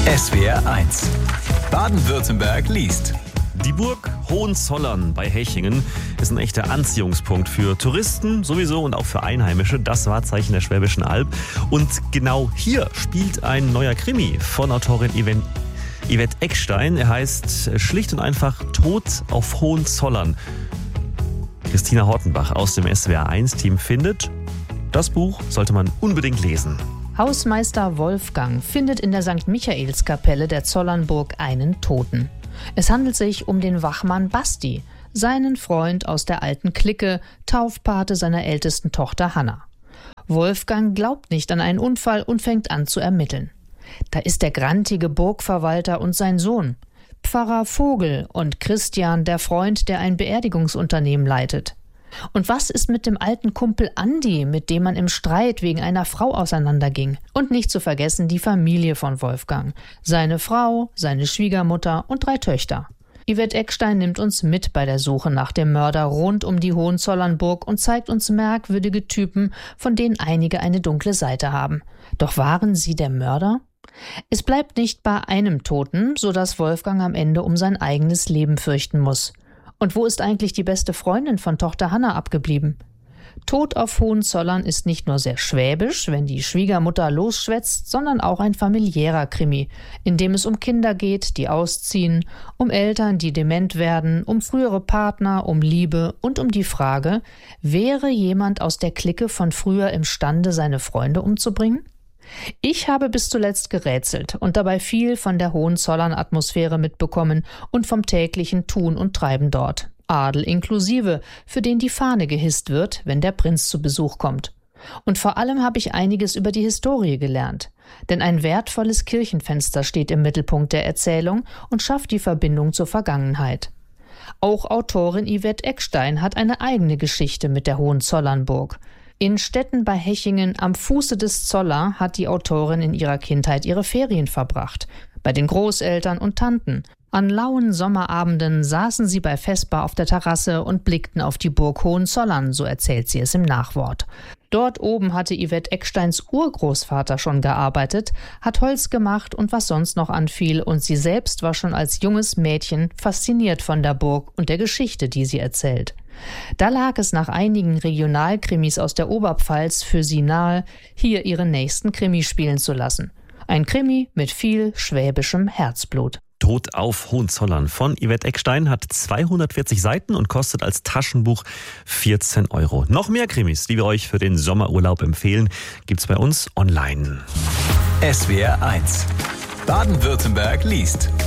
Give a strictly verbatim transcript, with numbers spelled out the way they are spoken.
S W R eins. Baden-Württemberg liest. Die Burg Hohenzollern bei Hechingen ist ein echter Anziehungspunkt für Touristen sowieso und auch für Einheimische. Das Wahrzeichen der Schwäbischen Alb. Und genau hier spielt ein neuer Krimi von Autorin Yvette Eckstein. Er heißt schlicht und einfach Tod auf Hohenzollern. Christina Hortenbach aus dem S W R eins Team findet, das Buch sollte man unbedingt lesen. Hausmeister Wolfgang findet in der Sankt Michaelskapelle der Zollernburg einen Toten. Es handelt sich um den Wachmann Basti, seinen Freund aus der alten Clique, Taufpate seiner ältesten Tochter Hanna. Wolfgang glaubt nicht an einen Unfall und fängt an zu ermitteln. Da ist der grantige Burgverwalter und sein Sohn, Pfarrer Vogel und Christian, der Freund, der ein Beerdigungsunternehmen leitet. Und was ist mit dem alten Kumpel Andi, mit dem man im Streit wegen einer Frau auseinanderging? Und nicht zu vergessen die Familie von Wolfgang. Seine Frau, seine Schwiegermutter und drei Töchter. Yvette Eckstein nimmt uns mit bei der Suche nach dem Mörder rund um die Hohenzollernburg und zeigt uns merkwürdige Typen, von denen einige eine dunkle Seite haben. Doch waren sie der Mörder? Es bleibt nicht bei einem Toten, sodass Wolfgang am Ende um sein eigenes Leben fürchten muss. Und wo ist eigentlich die beste Freundin von Tochter Hanna abgeblieben? Tod auf Hohenzollern ist nicht nur sehr schwäbisch, wenn die Schwiegermutter losschwätzt, sondern auch ein familiärer Krimi, in dem es um Kinder geht, die ausziehen, um Eltern, die dement werden, um frühere Partner, um Liebe und um die Frage, wäre jemand aus der Clique von früher imstande, seine Freunde umzubringen? Ich habe bis zuletzt gerätselt und dabei viel von der Hohenzollern-Atmosphäre mitbekommen und vom täglichen Tun und Treiben dort. Adel inklusive, für den die Fahne gehisst wird, wenn der Prinz zu Besuch kommt. Und vor allem habe ich einiges über die Historie gelernt. Denn ein wertvolles Kirchenfenster steht im Mittelpunkt der Erzählung und schafft die Verbindung zur Vergangenheit. Auch Autorin Yvette Eckstein hat eine eigene Geschichte mit der Hohenzollernburg. In Stetten bei Hechingen am Fuße des Zoller hat die Autorin in ihrer Kindheit ihre Ferien verbracht. Bei den Großeltern und Tanten. An lauen Sommerabenden saßen sie bei Vesper auf der Terrasse und blickten auf die Burg Hohenzollern, so erzählt sie es im Nachwort. Dort oben hatte Yvette Ecksteins Urgroßvater schon gearbeitet, hat Holz gemacht und was sonst noch anfiel, und sie selbst war schon als junges Mädchen fasziniert von der Burg und der Geschichte, die sie erzählt. Da lag es nach einigen Regionalkrimis aus der Oberpfalz für sie nahe, hier ihren nächsten Krimi spielen zu lassen. Ein Krimi mit viel schwäbischem Herzblut. Tod auf Hohenzollern von Yvette Eckstein hat zweihundertvierzig Seiten und kostet als Taschenbuch vierzehn Euro. Noch mehr Krimis, die wir euch für den Sommerurlaub empfehlen, gibt's bei uns online. S W R eins. Baden-Württemberg liest.